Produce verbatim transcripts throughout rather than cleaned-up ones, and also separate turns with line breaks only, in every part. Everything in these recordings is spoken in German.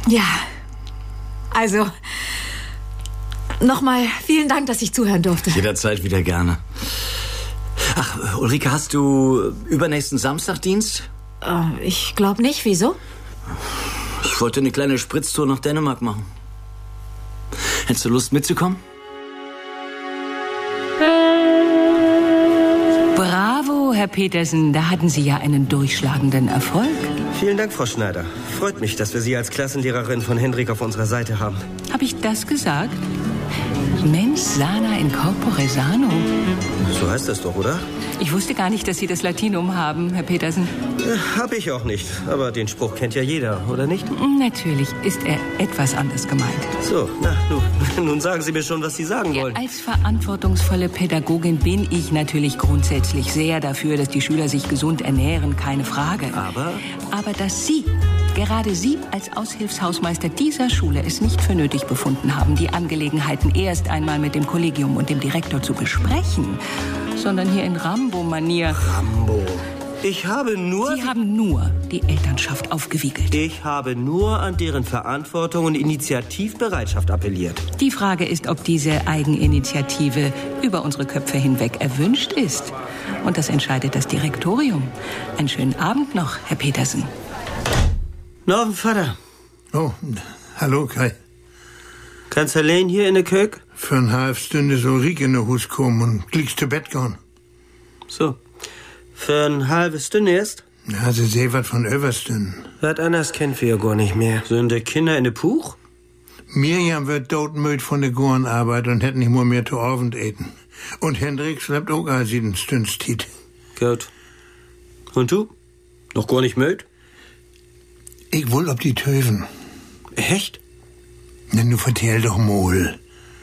Ja, also, nochmal vielen Dank, dass ich zuhören durfte.
Jederzeit wieder gerne. Ach, Ulrike, hast du übernächsten Samstag Dienst?
Äh, ich glaube nicht. Wieso?
Ich wollte eine kleine Spritztour nach Dänemark machen. Hättest du Lust mitzukommen?
Bravo, Herr Petersen. Da hatten Sie ja einen durchschlagenden Erfolg.
Vielen Dank, Frau Schneider. Freut mich, dass wir Sie als Klassenlehrerin von Hendrik auf unserer Seite haben.
Habe ich das gesagt? Mens sana in corpore sano.
So heißt das doch, oder?
Ich wusste gar nicht, dass Sie das Latinum haben, Herr Petersen.
Ja, hab ich auch nicht. Aber den Spruch kennt ja jeder, oder nicht?
Natürlich ist er etwas anders gemeint.
So, na, nun, nun sagen Sie mir schon, was Sie sagen
Ja,
wollen.
als verantwortungsvolle Pädagogin bin ich natürlich grundsätzlich sehr dafür, dass die Schüler sich gesund ernähren, keine Frage.
Aber?
Aber dass Sie, gerade Sie als Aushilfshausmeister dieser Schule es nicht für nötig befunden haben, die Angelegenheiten erst einmal mit dem Kollegium und dem Direktor zu besprechen, sondern hier in Rambo-Manier...
Rambo. Ich habe nur...
Sie haben nur die Elternschaft aufgewiegelt.
Ich habe nur an deren Verantwortung und Initiativbereitschaft appelliert.
Die Frage ist, ob diese Eigeninitiative über unsere Köpfe hinweg erwünscht ist. Und das entscheidet das Direktorium. Einen schönen Abend noch, Herr Petersen.
Norven, Vater.
Oh, hallo Kai.
Kannst du allein hier in der Kök?
Für eine halbe Stunde soll Ulrike in der Hus kommen und klickst zu Bett gehen.
So. Für eine halbe Stunde erst?
Ja, sie sehen was von Överstunden.
Was anderes kennt wir ja gar nicht mehr. Sind die Kinder in der Puch?
Miriam wird todmüde von der Gorenarbeit und hätte nicht mehr mehr zu Abend eten. Und Hendrik schleppt auch all sieben Stündstiet.
Gut. Und du? Noch gar nicht müde?
Ich will ob die Töven.
Echt?
Na, du vertell doch mal.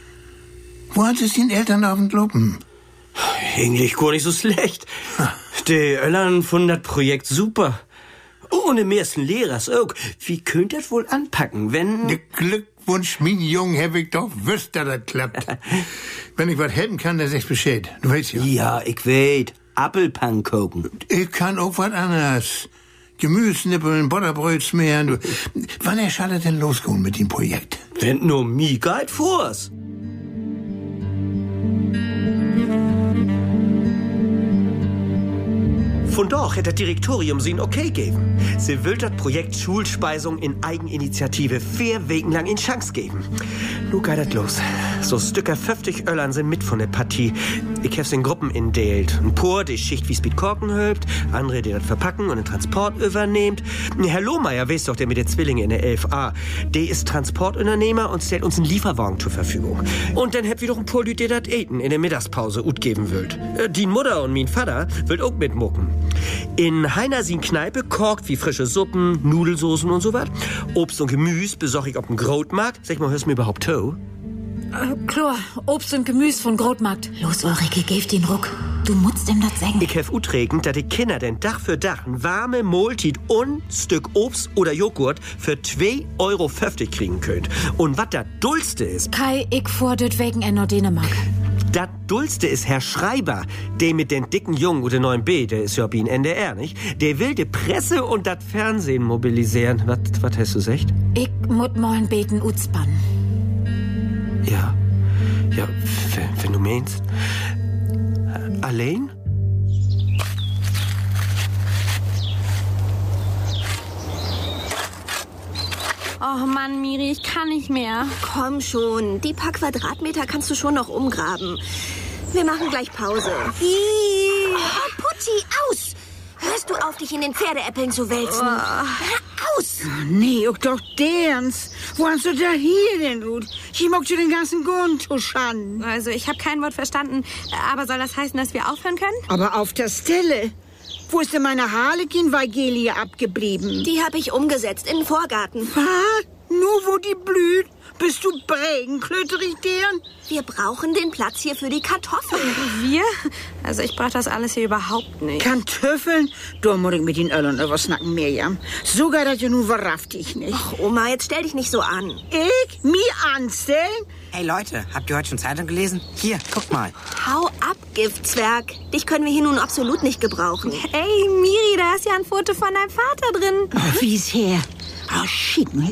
Wo hat es den Elternabend loben?
Eigentlich gar nicht so schlecht.
Ha.
Die Öllern von das Projekt super. Ohne mehrsten Lehrers auch. Wie könnt ihr das wohl anpacken, wenn...
Der Glückwunsch, mein Jung, hab ich doch wüsst, dass das klappt. Wenn ich was helfen kann, dann sagst Bescheid. Du weißt ja.
Ja, ich weiß. Appelpankoken.
Ich kann auch was anderes. Gemüsnippeln, Butterbrot schmieren. Du. Wann er schaltet denn losgehen mit dem Projekt?
Wenn nur mi geht vor's. Von doch hätte das Direktorium sie ein Okay geben. Sie will das Projekt Schulspeisung in Eigeninitiative vier Wegen lang in Chance geben. Nu geht das los. So Stücker fünfzig Öllern sind mit von der Partie. Ich hab's in Gruppen indeelt. Ein paar, die Schicht wie Speed Korken hülpt, andere, die das verpacken und den Transport übernehmt. Herr Lohmeier, weißt doch, der mit den Zwillingen in der elf a, der ist Transportunternehmer und stellt uns einen Lieferwagen zur Verfügung. Und dann habt wir doch ein paar Leute, die das eten in der Mittagspause ut geben wollt. Äh, die Mutter und mein Vater will auch mitmucken. In Heiner sin Kneipe korkt wie frische Suppen, Nudelsoßen und so was. Obst und Gemüse besorg ich auf dem Grotmarkt. Sag mal, hörst du mir überhaupt to?
Äh, klar, Obst und Gemüse von Grotmarkt.
Los, Ulrike, gib den Ruck. Du musst ihm das sagen.
Ich hef utregend, dass die Kinder denn Dach für Dach ein warme Mahltid und Stück Obst oder Joghurt für zwei Euro fünfzig kriegen könnt. Und was das Dulste ist...
Kai, ich fuhr dort wegen in Dänemark.
Das Dulste ist Herr Schreiber, der mit den dicken Jungen oder neun B, der ist ja wie ein N D R, nicht? Der will die Presse und das Fernsehen mobilisieren. Was, was hast du gesagt?
Ich muss mal ein Beten utspannen.
Ja, ja, wenn, wenn du meinst. Äh, allein?
Oh Mann, Miri, ich kann nicht mehr.
Komm schon, die paar Quadratmeter kannst du schon noch umgraben. Wir machen gleich Pause. Oh, Putti, aus! Hörst du auf, dich in den Pferdeäppeln zu wälzen?
Oh.
Hör aus!
Nee, auch doch derns. Wo hast du da hier denn, gut? Ich mag dir den ganzen Grund tuschan.
Also, ich habe kein Wort verstanden. Aber soll das heißen, dass wir aufhören können?
Aber auf der Stelle. Wo ist denn meine Harlekin-Weigelie abgeblieben?
Die habe ich umgesetzt in den Vorgarten.
Was? Nur wo die blüht? Bist du Brägenklötterig deren?
Wir brauchen den Platz hier für die Kartoffeln.
Wir? Also ich brauche das alles hier überhaupt nicht.
Kartoffeln? Da muss ich mit den Öllern übersnacken, Mirjam. Sogar das ja nun verrafft ich nicht.
Ach, Oma, jetzt stell dich nicht so an.
Ich? Mi anstellen?
Hey Leute, habt ihr heute schon Zeitung gelesen? Hier, guckt mal.
Hau ab, Giftzwerg. Dich können wir hier nun absolut nicht gebrauchen.
Hey, Miri, da ist ja ein Foto von deinem Vater drin.
Oh, wie's her? Oh, shit, mal